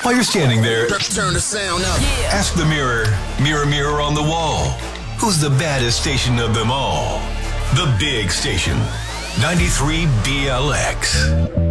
While you're standing there, turn the sound up. ask the mirror, mirror, mirror on the wall, who's the baddest station of them all? The Big Station, 93 BLX.